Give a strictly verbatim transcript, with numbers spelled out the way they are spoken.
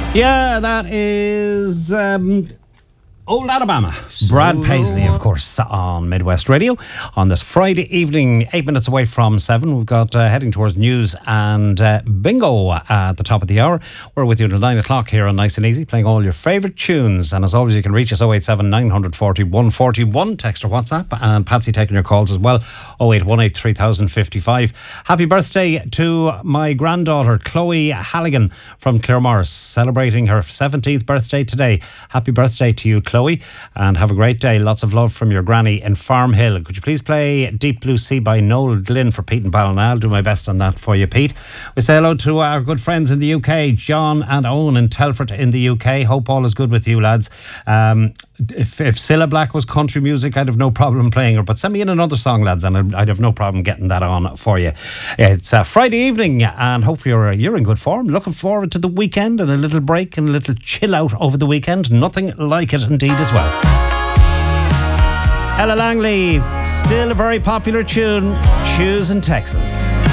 Yeah, that is um, Old Alabama. Brad Paisley, of course, on Midwest Radio on this Friday evening, eight minutes away from seven. We've got uh, heading towards news and uh, bingo at the top of the hour. We're with you until nine o'clock here on Nice and Easy, playing all your favourite tunes. And as always, you can reach us oh eight seven, nine four oh, one four one, text or WhatsApp. And Patsy taking your calls as well, oh eight one eight, three thousand fifty-five. Happy birthday to my granddaughter, Chloe Halligan from Claremorris, celebrating her seventeenth birthday today. Happy birthday to you, Chloe. And have a great day. Lots of love from your granny in Farm Hill. Could you please play Deep Blue Sea by Noel Glynn for Pete and Ballina? I'll do my best on that for you, Pete. We say hello to our good friends in the U K, John and Owen in Telford in the U K. Hope all is good with you, lads. Um, if, if Cilla Black was country music, I'd have no problem playing her. But send me in another song, lads, and I'd, I'd have no problem getting that on for you. It's uh, Friday evening, and hopefully you're, you're in good form. Looking forward to the weekend and a little break and a little chill out over the weekend. Nothing like it indeed as well. Ella Langley, still a very popular tune, Choosing Texas.